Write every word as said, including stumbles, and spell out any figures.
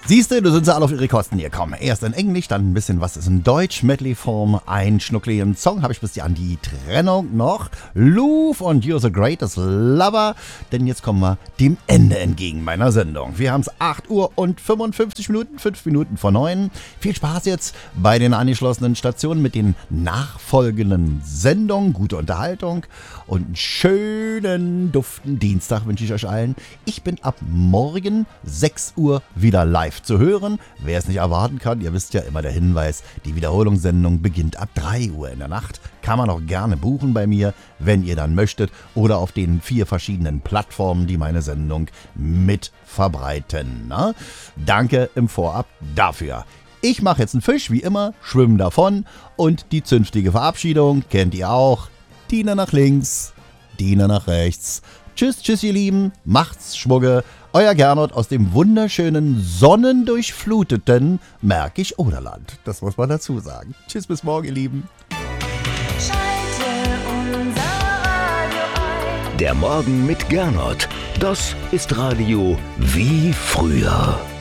Siehste, du sind sie alle auf ihre Kosten hier. Komm, erst in Englisch, dann ein bisschen was ist in Deutsch. Medley-Form, ein schnuckligen Song habe ich bis an die Trennung noch. Louvre und You're the Greatest Lover. Denn jetzt kommen wir dem Ende entgegen meiner Sendung. Wir haben es acht Uhr und fünfundfünfzig Minuten, fünf Minuten vor neun. Viel Spaß jetzt bei den angeschlossenen Stationen mit den nachfolgenden Sendungen. Gute Unterhaltung und einen schönen, duften Dienstag wünsche ich euch allen. Ich bin ab morgen sechs Uhr wieder live zu hören. Wer es nicht erwarten kann, ihr wisst ja immer der Hinweis, die Wiederholungssendung beginnt ab drei Uhr in der Nacht. Kann man auch gerne buchen bei mir, wenn ihr dann möchtet, oder auf den vier verschiedenen Plattformen, die meine Sendung mit verbreiten. Na? Danke im Vorab dafür. Ich mache jetzt einen Fisch, wie immer, schwimme davon und die zünftige Verabschiedung kennt ihr auch. Diener nach links, Diener nach rechts. Tschüss, tschüss ihr Lieben, macht's Schwugge. Euer Gernot aus dem wunderschönen, sonnendurchfluteten Märkisch-Oderland. Das muss man dazu sagen. Tschüss, bis morgen, ihr Lieben. Schalte unser Radio ein. Der Morgen mit Gernot. Das ist Radio wie früher.